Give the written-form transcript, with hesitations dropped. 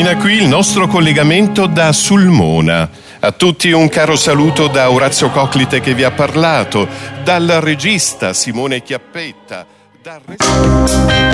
Termina qui il nostro collegamento da Sulmona. A tutti un caro saluto da Orazio Coclite che vi ha parlato, dal regista Simone Chiappetta,